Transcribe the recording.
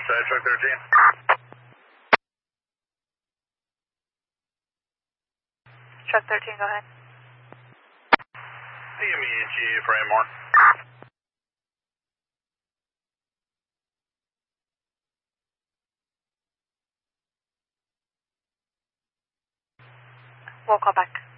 Riverside, truck 13. Truck 13, go ahead. CME for Amore. We'll call back.